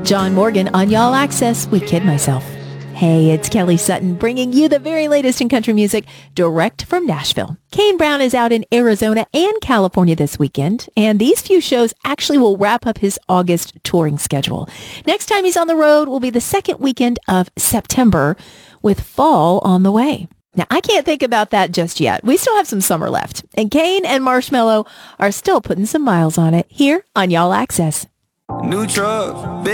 John Morgan on Y'all Access with Kid Myself. Hey, it's Kelly Sutton bringing you the very latest in country music direct from Nashville. Kane Brown is out in Arizona and California this weekend, and these few shows actually will wrap up his August touring schedule. Next time he's on the road will be the second weekend of September, with fall on the way. Now, I can't think about that just yet. We still have some summer left, and Kane and Marshmello are still putting some miles on it here on Y'all Access. New truck.